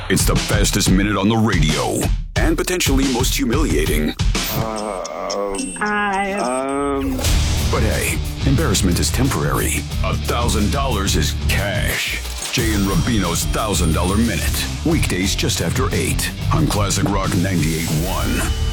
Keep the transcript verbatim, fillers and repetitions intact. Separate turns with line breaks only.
It's the fastest minute on the radio and potentially most humiliating.
I.
Um.
But hey, embarrassment is temporary. A thousand dollars is cash. Jay and Rubino's thousand dollar minute. Weekdays just after eight on Classic Rock ninety-eight point one.